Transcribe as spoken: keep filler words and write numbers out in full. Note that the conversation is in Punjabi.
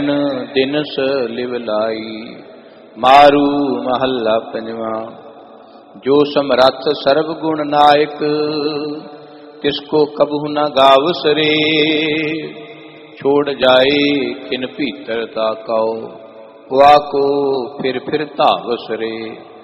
ਦਿਨਸ ਲਿਵ ਲਾਈ। ਮਾਰੂ ਮਹੱਲਾ ਪੰਜਵਾਂ। ਜੋ ਸਮਰੱਥ ਸਰਬ ਗੁਣ ਨਾਇਕ, ਤਿਸਕੋ ਕਬਹੁ ਨ ਗਾਵਸਰੇ। ਛੋੜ ਜਾਏ ਕਿਨ ਭੀਤਰ ਤਾਕਉ, ਵਾ ਕੋ ਫਿਰ ਫਿਰ ਧਾਵਸਰੇ।